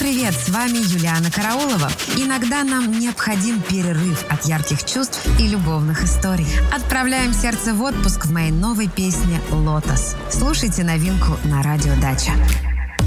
привет! С вами Юлиана Караулова. Иногда нам необходим перерыв от ярких чувств и любовных историй. Отправляем сердце в отпуск в моей новой песне «Лотос». Слушайте новинку на радио Дача.